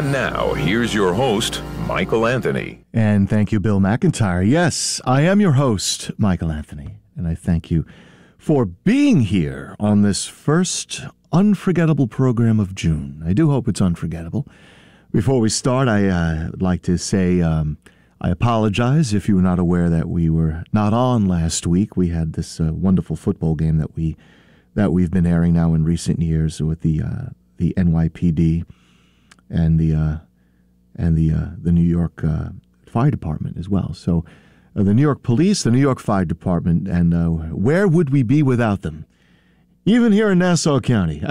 And now, here's your host, Michael Anthony. And thank you, Bill McIntyre. Yes, I am your host, Michael Anthony, and I thank you for being here on this first unforgettable program of June. I do hope it's unforgettable. Before we start, I'd like to say I apologize if you were not aware that we were not on last week. We had this wonderful football game that we've been airing now in recent years with the NYPD and the New York Fire Department as well. So the New York Police, the New York Fire Department, and where would we be without them? Even here in Nassau County.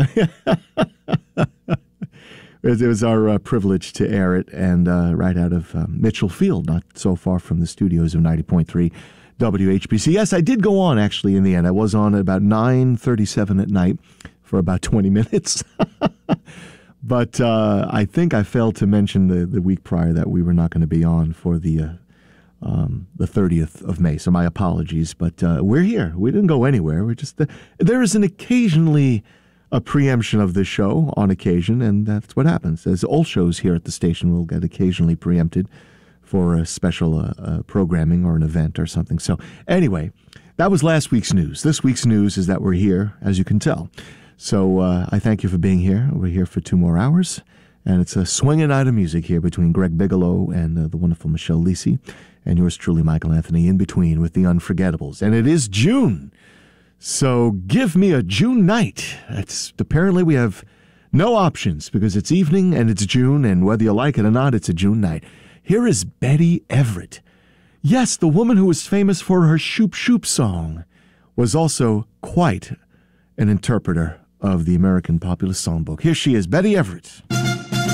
It was our privilege to air it, and right out of Mitchell Field, not so far from the studios of 90.3 WHBC. Yes, I did go on, actually, in the end. I was on at about 9:37 at night for about 20 minutes. But I think I failed to mention the week prior that we were not going to be on for the 30th of May. So my apologies, but we're here. We didn't go anywhere. We're just there is occasionally a preemption of this show on occasion, and that's what happens. As all shows here at the station will get occasionally preempted for a special programming or an event or something. So anyway, that was last week's news. This week's news is that we're here, as you can tell. So I thank you for being here. We're here for 2 more hours, and it's a swinging night of music here between Greg Bigelow and the wonderful Michelle Lisi, and yours truly, Michael Anthony, in between with the Unforgettables. And it is June, so give me a June night. Apparently we have no options because it's evening and it's June, and whether you like it or not, it's a June night. Here is Betty Everett. Yes, the woman who was famous for her Shoop Shoop song was also quite an interpreter of the American Popular Songbook. Here she is, Betty Everett.